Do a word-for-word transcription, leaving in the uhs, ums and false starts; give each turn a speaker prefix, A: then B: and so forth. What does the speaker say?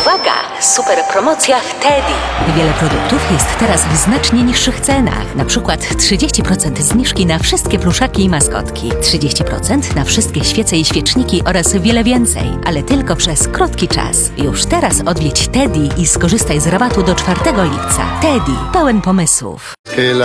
A: Uwaga! Super promocja w Teddy.
B: Wiele produktów jest teraz w znacznie niższych cenach. Na przykład trzydzieści procent zniżki na wszystkie pluszaki i maskotki, trzydzieści procent na wszystkie świece i świeczniki oraz wiele więcej. Ale tylko przez krótki czas. Już teraz odwiedź Teddy i skorzystaj z rabatu do czwartego lipca. Teddy, pełen pomysłów.
C: El